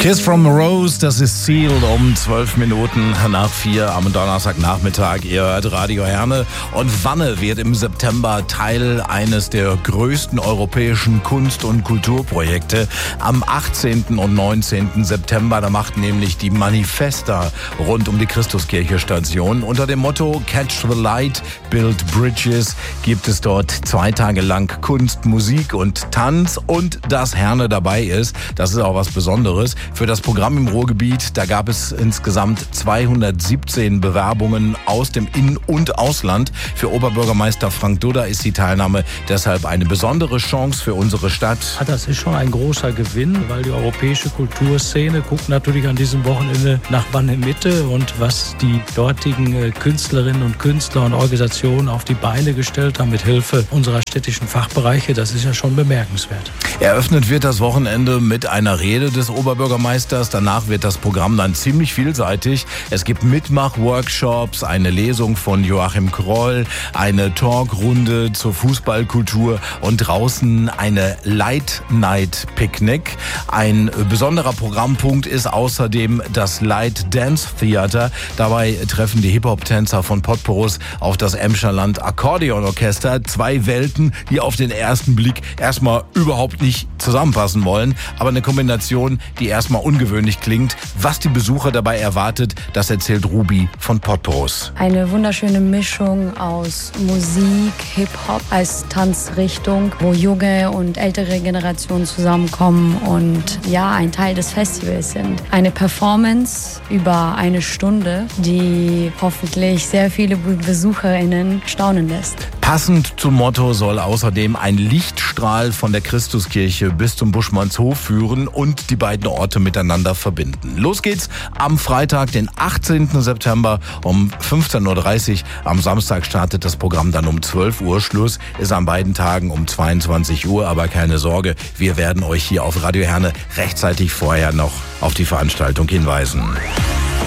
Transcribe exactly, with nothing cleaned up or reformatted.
Kiss from a Rose, das ist Sealed um zwölf Minuten nach vier am Donnerstagnachmittag. Ihr hört Radio Herne und Wanne wird im September Teil eines der größten europäischen Kunst- und Kulturprojekte. Am achtzehnten und neunzehnten September, da macht nämlich die Manifesta rund um die Christuskirche Station. Unter dem Motto Catch the Light, Build Bridges gibt es dort zwei Tage lang Kunst, Musik und Tanz, und dass Herne dabei ist, das ist auch was Besonderes. Für das Programm im Ruhrgebiet, da gab es insgesamt zweihundertsiebzehn Bewerbungen aus dem In- und Ausland. Für Oberbürgermeister Frank Dudda ist die Teilnahme deshalb eine besondere Chance für unsere Stadt. Das ist schon ein großer Gewinn, weil die europäische Kulturszene guckt natürlich an diesem Wochenende nach Wanne-Mitte und was die dortigen Künstlerinnen und Künstler und Organisationen auf die Beine gestellt haben mit Hilfe unserer städtischen Fachbereiche, das ist ja schon bemerkenswert. Eröffnet wird das Wochenende mit einer Rede des Oberbürgermeisters. Danach wird das Programm dann ziemlich vielseitig. Es gibt Mitmach-Workshops, eine Lesung von Joachim Kroll, eine Talkrunde zur Fußballkultur und draußen eine Light-Night-Picknick. Ein besonderer Programmpunkt ist außerdem das Light Dance Theater. Dabei treffen die Hip-Hop-Tänzer von Potpourous auf das Emscherland Akkordeonorchester. Zwei Welten, die auf den ersten Blick erstmal überhaupt nicht zusammenpassen wollen, aber eine Kombination, die erstmal ungewöhnlich klingt. Was die Besucher dabei erwartet, das erzählt Ruby von Potpourous. Eine wunderschöne Mischung aus Musik, Hip-Hop als Tanzrichtung, wo junge und ältere Generationen zusammenkommen und ja, ein Teil des Festivals sind. Eine Performance über eine Stunde, die hoffentlich sehr viele BesucherInnen staunen lässt. Passend zum Motto soll außerdem ein Lichtstrahl von der Christuskirche bis zum Buschmannshof führen und die beiden Orte miteinander verbinden. Los geht's am Freitag, den achtzehnten September um fünfzehn Uhr dreißig. Am Samstag startet das Programm dann um zwölf Uhr. Schluss ist an beiden Tagen um zweiundzwanzig Uhr. Aber keine Sorge, wir werden euch hier auf Radio Herne rechtzeitig vorher noch auf die Veranstaltung hinweisen.